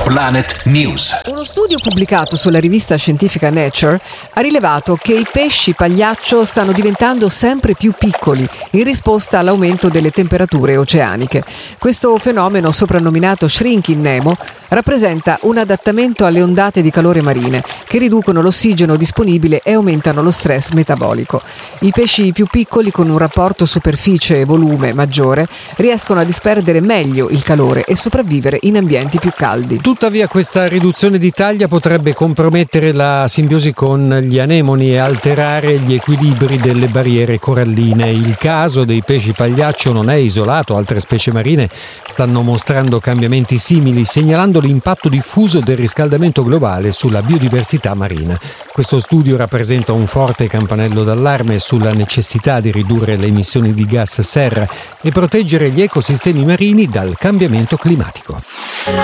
Planet News. Uno studio pubblicato sulla rivista scientifica Nature ha rilevato che i pesci pagliaccio stanno diventando sempre più piccoli in risposta all'aumento delle temperature oceaniche. Questo fenomeno, soprannominato Shrinking Nemo, rappresenta un adattamento alle ondate di calore marine che riducono l'ossigeno disponibile e aumentano lo stress metabolico. I pesci più piccoli, con un rapporto superficie e volume maggiore, riescono a disperdere meglio il calore e sopravvivere in ambienti più caldi. Tuttavia questa riduzione di taglia potrebbe compromettere la simbiosi con gli anemoni e alterare gli equilibri delle barriere coralline. Il caso dei pesci pagliaccio non è isolato, altre specie marine stanno mostrando cambiamenti simili, segnalando l'impatto diffuso del riscaldamento globale sulla biodiversità marina. Questo studio rappresenta un forte campanello d'allarme sulla necessità di ridurre le emissioni di gas serra e proteggere gli ecosistemi marini dal cambiamento climatico.